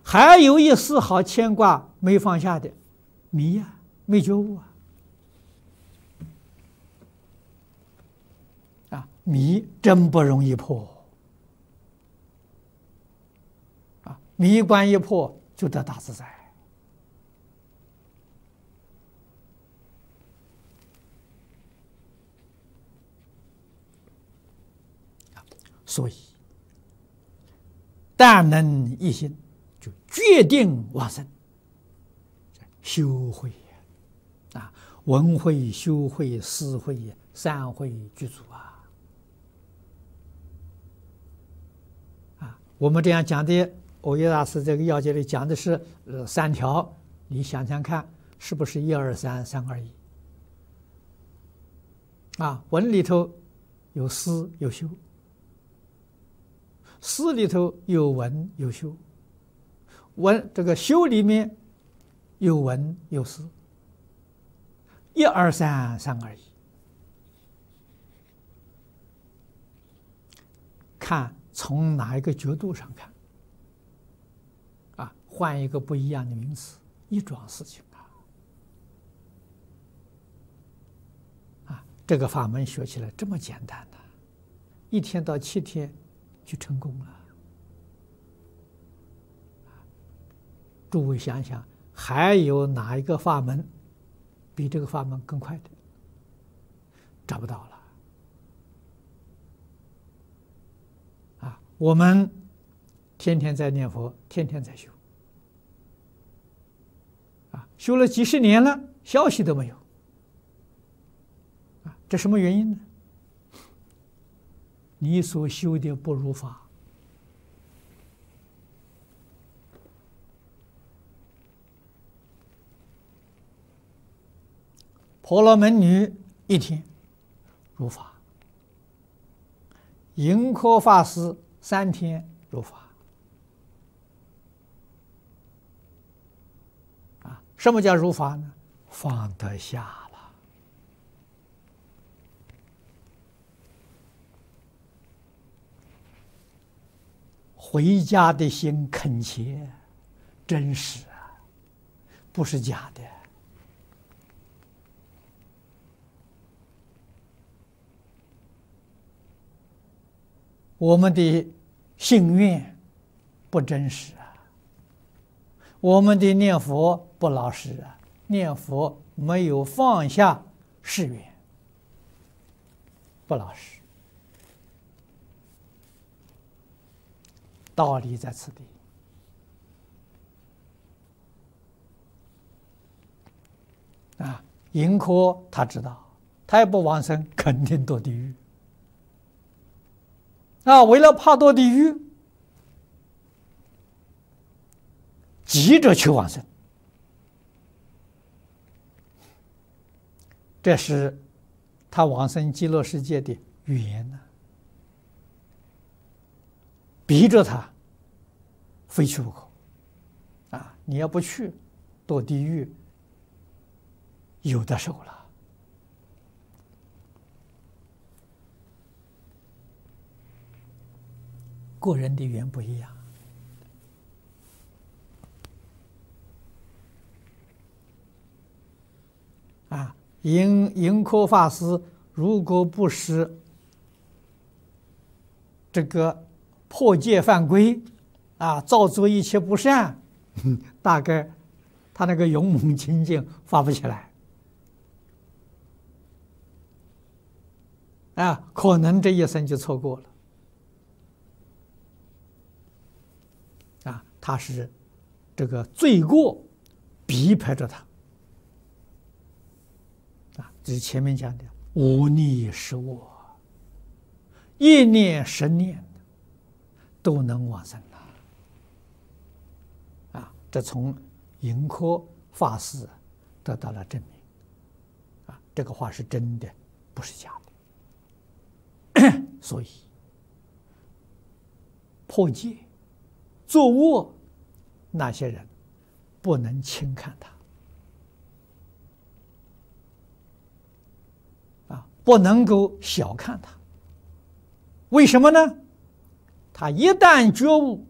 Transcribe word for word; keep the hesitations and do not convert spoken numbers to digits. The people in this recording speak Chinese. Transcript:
还有一丝毫牵挂没放下的迷呀、啊，没觉悟啊！啊，迷真不容易破啊！迷关一破，就得大自在。所以，但能一心，就决定往生。修慧啊，闻慧、修慧、思慧三慧具足啊！啊，我们这样讲的，耦约大师这个要解里讲的是呃三条，你想想看，是不是一二三，三二一？啊，闻里头有思有修，思里头有闻有修，闻这个修里面有闻有思，一二三，三二一。看从哪一个角度上看，啊，换一个不一样的名词，一桩事情啊，啊，这个法门学起来这么简单的，一天到七天就成功了。诸位想想，还有哪一个法门比这个法门更快的？找不到了。啊，我们天天在念佛，天天在修，啊，修了几十年了，消息都没有。啊，这什么原因呢？你所修的不如法。婆罗门女一天如法，盈科法师三天如法。啊，什么叫如法呢？放得下了。回家的心恳切，真实啊，不是假的。我们的心愿不真实啊，我们的念佛不老实啊，念佛没有放下誓愿，不老实。道理在此地。啊，盈科他知道，他也不往生，肯定堕地狱。啊，为了怕堕地狱，急着去往生，这是他往生极乐世界的缘呢、啊，逼着他非去不可。啊，你要不去，堕地狱有的受了。个人的缘不一样。啊，盈盈科法师如果不是这个破戒犯规，啊，造作一切不善，大概他那个勇猛精进发不起来。啊，可能这一生就错过了。他是这个罪过逼迫着他啊，这是前面讲的无逆是我，一念十念都能往生了啊！这从盈科法师得到了证明啊，这个话是真的，不是假的。所以破戒作恶那些人不能轻看他啊，不能够小看他。为什么呢？他一旦觉悟，